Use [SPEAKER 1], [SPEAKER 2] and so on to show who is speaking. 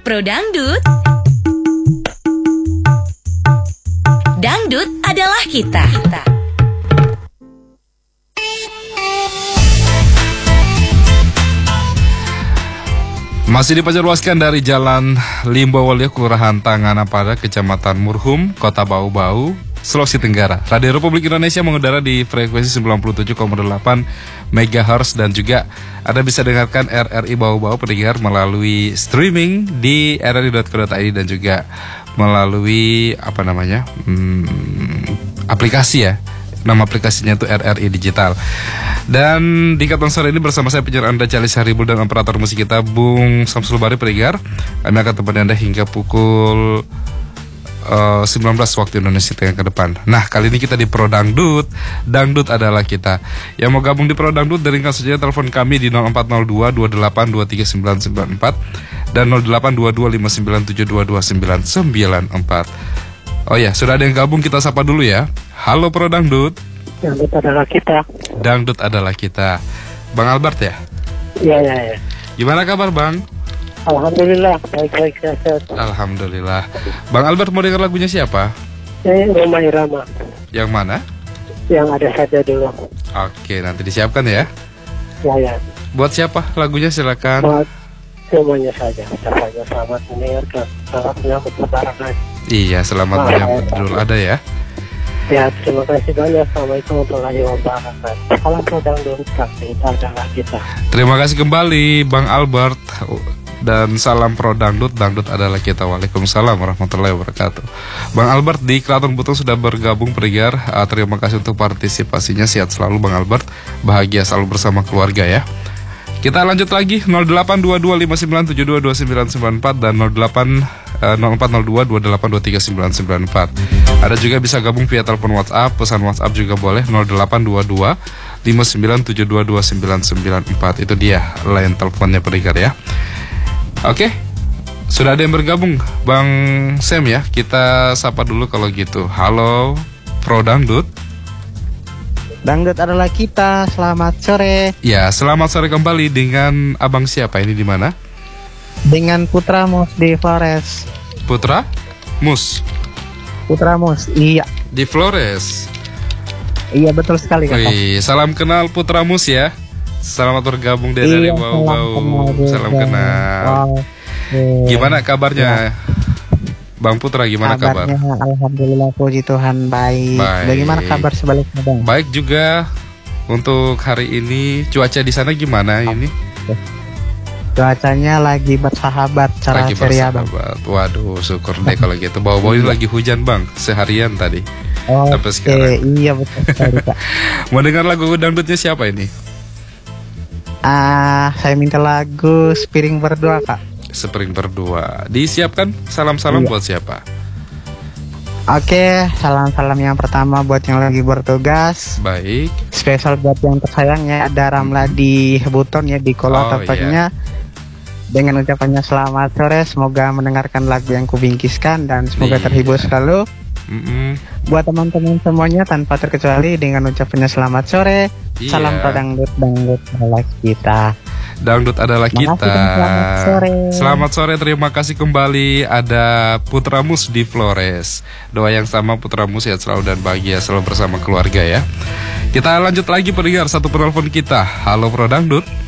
[SPEAKER 1] Pro Dangdut. Dangdut adalah kita.
[SPEAKER 2] Masih dipancarluaskan dari Jalan Limbawalya, Kelurahan Tanganapara, Kecamatan Murhum, Kota Bau-Bau, Sulawesi Tenggara. Radio Republik Indonesia mengudara di frekuensi 97,8 MHz dan juga Anda bisa dengarkan RRI Bau-Bau pendengar melalui streaming di rri.co.id dan juga melalui aplikasi ya. Nama aplikasinya itu RRI Digital. Dan di Kapten Sore ini bersama saya penyiar Anda Calis Haribul dan operator musik kita Bung Samsul Bari pendengar. Kami akan temani Anda hingga pukul 19 waktu Indonesia Tengah ke depan. Nah, kali ini kita di Pro Dangdut. Dangdut adalah kita. Yang mau gabung di Pro Dangdut, dengarkan saja telepon kami di 0402 28 23994 dan 0822 597229994. Oh ya, sudah ada yang gabung, kita sapa dulu ya. Halo Pro Dangdut.
[SPEAKER 3] Dangdut adalah kita.
[SPEAKER 2] Dangdut adalah kita. Bang Albert ya?
[SPEAKER 3] Iya.
[SPEAKER 2] Gimana kabar Bang?
[SPEAKER 3] Alhamdulillah, baik-baik sehat.
[SPEAKER 2] Alhamdulillah. Bang Albert mau dengar lagunya siapa?
[SPEAKER 3] Roma Irama.
[SPEAKER 2] Yang mana?
[SPEAKER 3] Yang ada saja dulu.
[SPEAKER 2] Oke, nanti disiapkan ya.
[SPEAKER 3] Ya.
[SPEAKER 2] Buat siapa lagunya silakan.
[SPEAKER 3] Buat semuanya saja. Selamat mendengarkan. Selamat menyambut lebaran lagi.
[SPEAKER 2] Iya, selamat menyambut Idul Adha ya.
[SPEAKER 3] Ya, terima kasih banyak. Assalamualaikum warahmatullahi wabarakatuh. Salam Pro Dangdut, kita adalah kita.
[SPEAKER 2] Terima kasih kembali Bang Albert. Dan salam Pro Dangdut, Dangdut adalah kita. Waalaikumsalam warahmatullahi wabarakatuh. Bang Albert di Keraton Butung sudah bergabung pendengar. Terima kasih untuk partisipasinya. Sehat selalu Bang Albert. Bahagia selalu bersama keluarga ya. Kita lanjut lagi 082259722994 dan 040228239994. Ada juga bisa gabung via telepon WhatsApp, pesan WhatsApp juga boleh 0822 59722994. Itu dia line teleponnya pendengar ya. Oke, sudah ada yang bergabung Bang Sam ya. Kita sapa dulu kalau gitu. Halo Pro Dangdut.
[SPEAKER 4] Dangdut adalah kita. Selamat sore.
[SPEAKER 2] Ya, selamat sore kembali dengan Abang siapa ini di mana?
[SPEAKER 4] Dengan Putra Mus di Flores.
[SPEAKER 2] Putra Mus.
[SPEAKER 4] Putra Mus, iya.
[SPEAKER 2] Di Flores.
[SPEAKER 4] Iya betul sekali Kakak.
[SPEAKER 2] Wih, salam kenal Putra Mus ya. Selamat bergabung dari Bau-Bau. Salam kenal. Gimana kabarnya? Bang Putra gimana kabarnya?
[SPEAKER 4] Alhamdulillah, puji Tuhan baik. Bagaimana kabar sebaliknya Bang?
[SPEAKER 2] Baik juga. Untuk hari ini cuaca di sana gimana ini?
[SPEAKER 4] Cuacanya lagi bersahabat, cerah ceria Bang.
[SPEAKER 2] Waduh, syukur deh kalau gitu. Bau-bau ini lagi hujan Bang, seharian tadi. Sampai sekarang.
[SPEAKER 4] Iya betul sekali Kak.
[SPEAKER 2] Mau dengar lagu dangdutnya siapa ini?
[SPEAKER 4] Saya minta lagu Sepiring Berdua Kak.
[SPEAKER 2] Sepiring Berdua. Disiapkan salam-salam buat siapa?
[SPEAKER 4] Oke, salam-salam yang pertama buat yang lagi bertugas.
[SPEAKER 2] Baik.
[SPEAKER 4] Spesial buat yang tersayangnya ada Ramla di Buton ya, di Kolot tepatnya. Dengan ucapannya selamat sore, semoga mendengarkan lagu yang kubingkiskan dan semoga terhibur selalu. Buat teman-teman semuanya tanpa terkecuali dengan ucapannya selamat sore. Salam Pro Dangdut, Dangdut adalah kita.
[SPEAKER 2] Dangdut adalah kita. Selamat sore, terima kasih kembali. Ada Putra Mus di Flores. Doa yang sama Putra Mus sehat selalu dan bahagia selalu bersama keluarga ya. Kita lanjut lagi pendengar, satu penelpon kita. Halo Pro Dangdut.